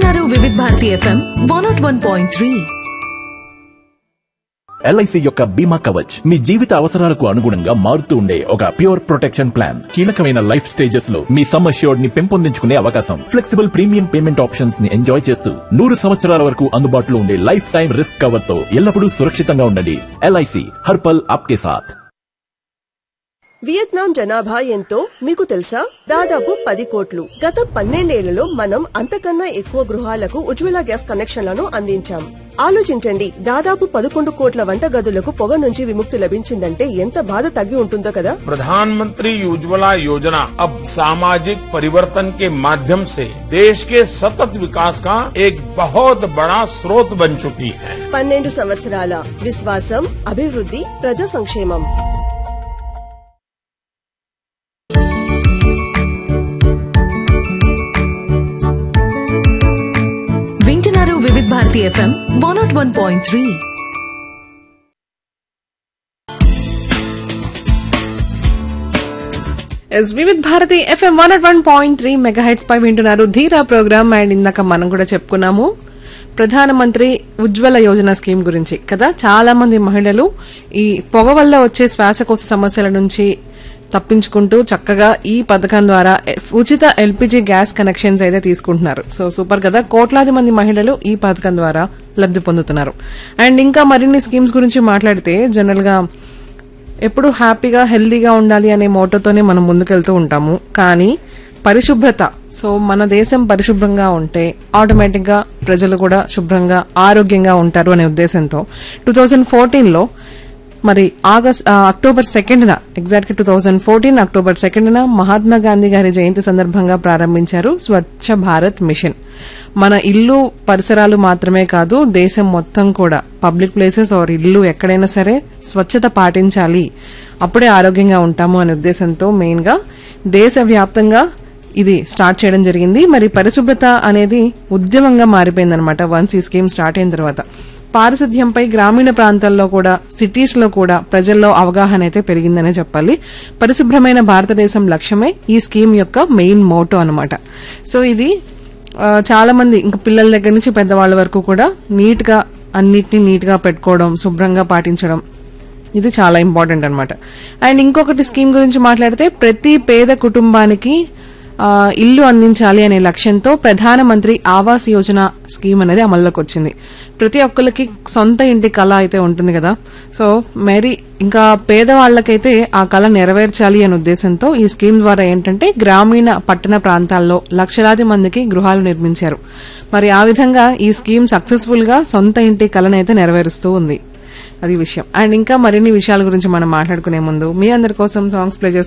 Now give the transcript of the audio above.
వివిధ Bharati FM 101.3. LIC యొక్క బీమా కవచ్ మీ జీవిత అవసరాలకు అనుగుణంగా మారుతూ ఉండే ఒక ప్యూర్ ప్రొటెక్షన్ ప్లాన్. కీలకమైన లైఫ్ స్టేజెస్ లో మీ సమ్ అష్యూర్డ్ ని పెంపొందించుకునే అవకాశం, ఫ్లెక్సిబుల్ ప్రీమియం పేమెంట్ ఆప్షన్స్ ని ఎంజాయ్ చేస్తూ 100 సంవత్సరాల వరకు అందుబాటులో ఉండే లైఫ్ టైం రిస్క్ కవర్ తో ఎల్లప్పుడూ సురక్షితంగా ఉండండి. ఎల్ఐసి హర్పల్ ఆప్కే సాథ్. వియత్నాం జనాభా ఎంతో మీకు తెలుసా? దాదాపు 10 కోట్లు. గత 12 ఏళ్లలో మనం అంతకన్నా ఎక్కువ గృహాలకు ఉజ్వల గ్యాస్ కనెక్షన్లను అందించాం. ఆలోచించండి, దాదాపు 11 కోట్ల వంట గదులకు పొగ నుంచి విముక్తి లభించిందంటే ఎంత బాధ తగ్గి ఉంటుందో కదా. प्रधानमंत्री उज्ज्वला योजना अब सामाजिक परिवर्तन के माध्यम से देश के सतत विकास का एक बहुत बड़ा स्रोत बन चुकी है. 12 సంవత్సరాల విశ్వాసం, అభివృద్ధి, ప్రజా సంక్షేమం. వింటున్నారు వివిధ భారతి FM 101.3. వివిధ భారతి FM 101.3 మెగాహెట్స్ పై వింటున్నారు ధీరా ప్రోగ్రామ్. అండ్ ఇందాక మనం కూడా చెప్పుకున్నాము ప్రధానమంత్రి ఉజ్వల యోజన స్కీమ్ గురించి కదా. చాలా మంది మహిళలు ఈ పొగ వల్ల వచ్చే శ్వాసకోశ సమస్యల నుంచి తప్పించుకుంటూ చక్కగా ఈ పథకం ద్వారా ఉచిత ఎల్పీజీ గ్యాస్ కనెక్షన్స్ అయితే తీసుకుంటున్నారు. సో సూపర్ కదా. కోట్లాది మంది మహిళలు ఈ పథకం ద్వారా లబ్ధి పొందుతున్నారు. అండ్ ఇంకా మరిన్ని స్కీమ్స్ గురించి మాట్లాడితే జనరల్ గా ఎప్పుడు హ్యాపీగా హెల్దీగా ఉండాలి అనే మోటోతోనే మనం ముందుకెళ్తూ ఉంటాము. కానీ పరిశుభ్రత, సో మన దేశం పరిశుభ్రంగా ఉంటే ఆటోమేటిక్ గా ప్రజలు కూడా శుభ్రంగా ఆరోగ్యంగా ఉంటారు అనే ఉద్దేశంతో 2014లో మరి అక్టోబర్ 2న ఎగ్జాక్ట్ గా 2014 అక్టోబర్ 2న మహాత్మా గాంధీ గారి జయంతి సందర్భంగా ప్రారంభించారు స్వచ్ఛ భారత్ మిషన్. మన ఇల్లు పరిసరాలు మాత్రమే కాదు, దేశం మొత్తం కూడా పబ్లిక్ ప్లేసెస్ ఆర్ ఇల్లు ఎక్కడైనా సరే స్వచ్ఛత పాటించాలి, అప్పుడే ఆరోగ్యంగా ఉంటాము అనే ఉద్దేశంతో మెయిన్ గా దేశవ్యాప్తంగా ఇది స్టార్ట్ చేయడం జరిగింది. మరి పరిశుభ్రత అనేది ఉద్యమంగా మారిపోయిందనమాట వన్స్ ఈ స్కీమ్ స్టార్ట్ అయిన తర్వాత. పారిశుధ్యంపై గ్రామీణ ప్రాంతాల్లో కూడా సిటీస్ లో కూడా ప్రజల్లో అవగాహన అయితే పెరిగిందనే చెప్పాలి. పరిశుభ్రమైన భారతదేశం లక్ష్యమే ఈ స్కీమ్ యొక్క మెయిన్ మోటో అనమాట. సో ఇది చాలా మంది ఇంకా పిల్లల దగ్గర నుంచి పెద్దవాళ్ల వరకు కూడా నీట్ గా అన్నిటినీ నీట్ గా పెట్టుకోవడం, శుభ్రంగా పాటించడం ఇది చాలా ఇంపార్టెంట్ అనమాట. అండ్ ఇంకొకటి స్కీమ్ గురించి మాట్లాడితే ప్రతి పేద కుటుంబానికి ఇల్లు అందించాలి అనే లక్ష్యంతో ప్రధానమంత్రి ఆవాస్ యోజన స్కీమ్ అనేది అమల్లోకి వచ్చింది. ప్రతి ఒక్కరికి సొంత ఇంటి కళ అయితే ఉంటుంది కదా. సో మరి ఇంకా పేదవాళ్లకైతే ఆ కళ నెరవేర్చాలి అనే ఉద్దేశంతో ఈ స్కీమ్ ద్వారా ఏంటంటే గ్రామీణ పట్టణ ప్రాంతాల్లో లక్షలాది మందికి గృహాలు నిర్మించారు. మరి ఆ విధంగా ఈ స్కీమ్ సక్సెస్ఫుల్ గా సొంత ఇంటి కళనైతే నెరవేరుస్తూ ఉంది. అది విషయం. అండ్ ఇంకా మరిన్ని విషయాల గురించి మనం మాట్లాడుకునే ముందు మీ అందరి కోసం సాంగ్స్ ప్లే